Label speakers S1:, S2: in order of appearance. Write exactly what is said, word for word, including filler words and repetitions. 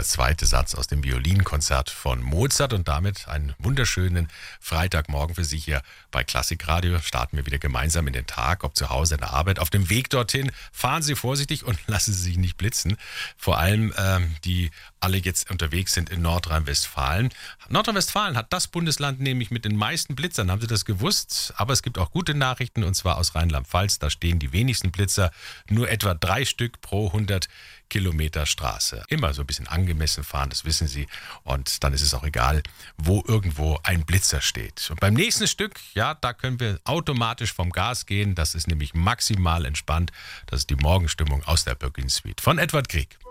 S1: der zweite Satz aus dem Violinkonzert von Mozart und damit einen wunderschönen Freitagmorgen für Sie hier bei Klassikradio. Starten wir wieder gemeinsam in den Tag, ob zu Hause, in der Arbeit. Auf dem Weg dorthin fahren Sie vorsichtig und lassen Sie sich nicht blitzen. Vor allem ähm, die alle jetzt unterwegs sind in Nordrhein-Westfalen. Nordrhein-Westfalen hat das Bundesland nämlich mit den meisten Blitzern. Haben Sie das gewusst? Aber es gibt auch gute Nachrichten und zwar aus Rheinland-Pfalz. Da stehen die wenigsten Blitzer, nur etwa drei Stück pro hundert Kilometer Straße. Immer so ein bisschen angemessen fahren, das wissen Sie. Und dann ist es auch egal, wo irgendwo ein Blitzer steht. Und beim nächsten Stück, ja, da können wir automatisch vom Gas gehen. Das ist nämlich maximal entspannt. Das ist die Morgenstimmung aus der Böcking Suite von Edward Grieg.